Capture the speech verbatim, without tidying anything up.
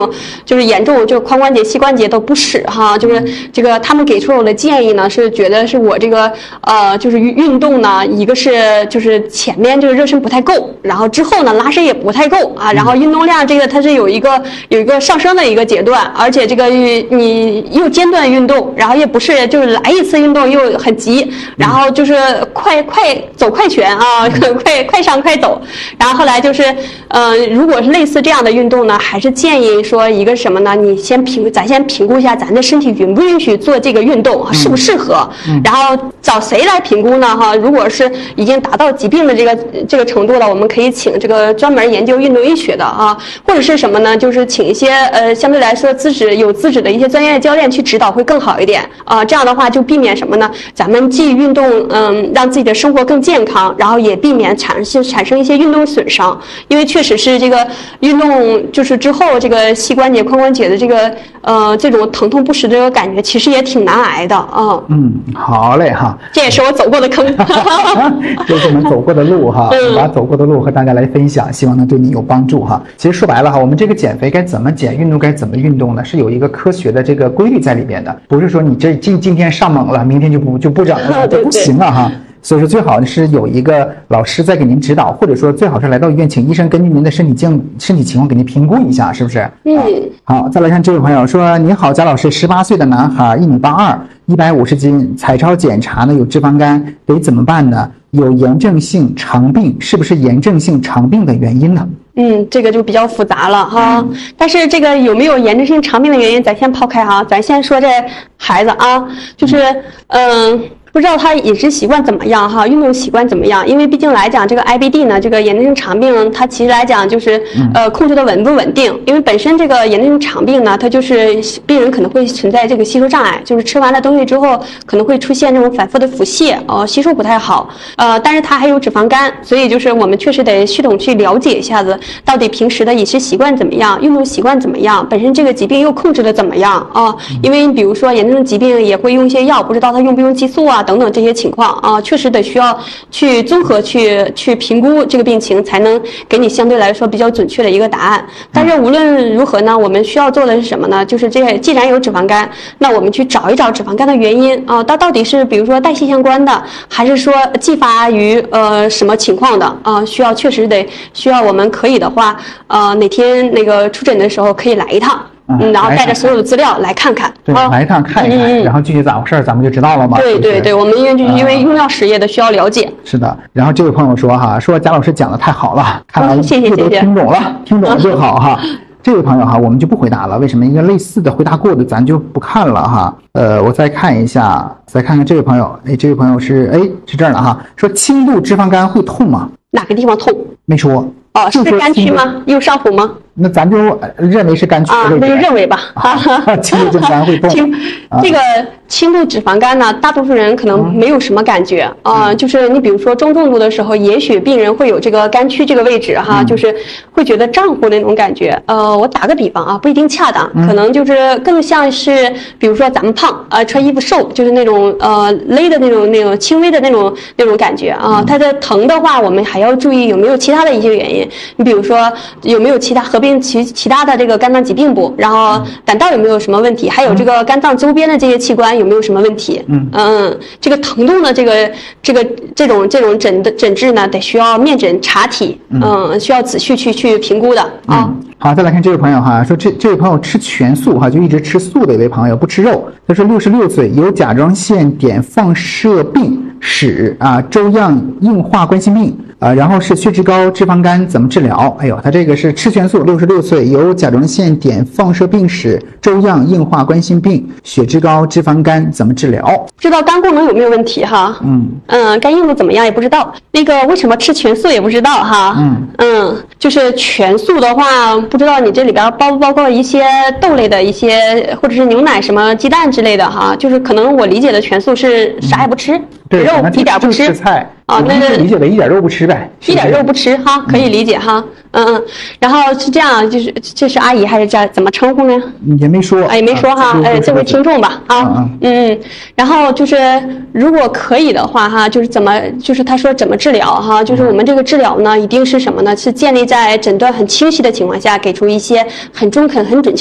就是严重就是髋关节、膝关节都不使哈，就是这个他们给出我的建议呢，是觉得是我这个呃就是运动呢，一个是就是前面这个热身不太够，然后之后呢拉伸也不太够啊，然后运动量这个它是有一个有一个上升的一个阶段，而且这个你又间断运动，然后也不是就是来一次运动又很急，然后就是快快走快拳啊，快快上快走，然后后来就是呃如果是类似这样的运动呢，还是建议说一个什么呢？你先评，咱先评估一下咱的身体允不允许做这个运动，适不适合。嗯、然后找谁来评估呢？哈，如果是已经达到疾病的这个这个程度了，我们可以请这个专门研究运动医学的啊，或者是什么呢？就是请一些呃相对来说资质有资质的一些专业教练去指导会更好一点啊。这样的话就避免什么呢？咱们既运动嗯让自己的生活更健康，然后也避免产生产生一些运动损伤，因为确实是这个运动就是之后这个膝关节、髋关节的这个呃这种疼痛不适的这个感觉，其实也挺难挨的啊。 嗯，好嘞哈， 这也是我走过的坑， 这是我们走过的路哈， 嗯、 把走过的路和大家来分享，希望能对你有帮助哈。其实说白了哈，我们这个减肥该怎么减，运动该怎么运动呢？是有一个科学的这个规律在里边的，不是说你这今今天上猛了，明天就不就不整了，这不行了哈。所以说最好是有一个老师在给您指导，或者说最好是来到医院请医生根据您的身体境身体情况给您评估一下，是不是？ 嗯。 好，再来看这位朋友说：“您好，贾老师，十八岁的男孩，一米八二，一百五十斤，彩超检查呢有脂肪肝，得怎么办呢？有炎症性肠病，是不是炎症性肠病的原因呢？” 嗯，这个就比较复杂了哈。嗯、但是这个有没有炎症性肠病的原因，咱先抛开哈，咱先说这孩子啊，就是嗯。嗯不知道他饮食习惯怎么样哈，运动习惯怎么样？因为毕竟来讲，这个 I B D 呢，这个炎症性肠病，它其实来讲就是呃控制的稳不稳定。因为本身这个炎症性肠病呢，它就是病人可能会存在这个吸收障碍，就是吃完了东西之后可能会出现这种反复的腹泻，哦、呃，吸收不太好。呃，但是它还有脂肪肝，所以就是我们确实得系统去了解一下子，到底平时的饮食习惯怎么样，运动习惯怎么样，本身这个疾病又控制的怎么样啊？因为比如说炎症性疾病也会用一些药，不知道他用不用激素啊？等等这些情况啊，确实得需要去综合去去评估这个病情，才能给你相对来说比较准确的一个答案。但是无论如何呢，我们需要做的是什么呢？就是这既然有脂肪肝，那我们去找一找脂肪肝的原因啊，它到底是比如说代谢相关的，还是说继发于呃什么情况的啊？需要确实得需要我们可以的话，呃哪天那个出诊的时候可以来一趟。嗯，然后带着所有的资料来看看， 对， 啊、 来一趟看一看，嗯、然后具体咋回事咱们就知道了嘛。 对对对，我们因为因为用药实业的需要了解。 是的，然后这位朋友说哈，说贾老师讲的太好了，看来谢谢谢谢， 听懂了，听懂了就好哈。这位朋友哈，我们就不回答了，为什么？因为类似的回答过的咱就不看了哈。呃，我再看一下，再看看这位朋友，哎，这位朋友是哎是这儿了哈，说轻度脂肪肝会痛吗？ 哪个地方痛？ 没说。 哦，是肝区吗？右上腹吗？ 那咱就认为是肝区的位置， 啊，那就认为吧。 啊、轻度脂肪肝会痛。 轻这个轻度脂肪肝呢，大多数人可能没有什么感觉啊、呃，就是你比如说中重度的时候，也许病人会有这个肝区这个位置哈，嗯、就是会觉得胀乎那种感觉。呃，我打个比方啊，不一定恰当，可能就是更像是，比如说咱们胖啊、呃，穿衣服瘦，就是那种呃勒的那种那种轻微的那种那种感觉啊。它的疼的话，我们还要注意有没有其他的一些原因。你比如说有没有其他合并其其他的这个肝脏疾病不？然后胆道有没有什么问题？还有这个肝脏周边的这些器官有没有什么问题？嗯嗯，这个疼痛的这个这个这种这种诊的诊治呢，得需要面诊查体，嗯，需要仔细去去评估的啊。 嗯好，再来看这位朋友哈，说这这位朋友吃全素哈，就一直吃素的一位朋友，不吃肉。他说六十六岁，有甲状腺碘放射病史啊，粥样硬化冠心病啊，然后是血脂高、脂肪肝，怎么治疗？哎呦，他这个是吃全素，六十六岁，有甲状腺碘放射病史、粥样硬化冠心病、血脂高、脂肪肝，怎么治疗？ 不知道肝功能有没有问题哈？嗯嗯，肝硬度怎么样也不知道。那个为什么吃全素也不知道哈？嗯嗯，就是全素的话。不知道你这里边包不包括一些豆类的一些，或者是牛奶、什么鸡蛋之类的哈？就是可能我理解的全素是啥也不吃， 对， 肉一点不吃， 吃菜啊，那就理解为一点肉不吃呗， 一点肉不吃哈，可以理解哈。嗯嗯，然后是这样，就是这是阿姨还是叫怎么称呼呢？ 也没说， 哎，也没说哈，哎，这位听众吧，啊，嗯，然后就是如果可以的话哈，就是怎么，就是他说怎么治疗哈，就是我们这个治疗呢，一定是什么呢？是建立在诊断很清晰的情况下，给出一些很中肯、很准确